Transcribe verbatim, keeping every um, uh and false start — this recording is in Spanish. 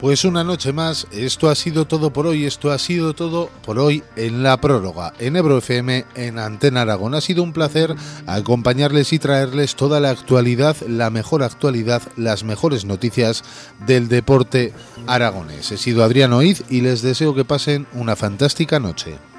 Pues una noche más, esto ha sido todo por hoy, esto ha sido todo por hoy en La Prórroga, en Ebro F M, en Antena Aragón. Ha sido un placer acompañarles y traerles toda la actualidad, la mejor actualidad, las mejores noticias del deporte aragonés. He sido Adrián Oiz y les deseo que pasen una fantástica noche.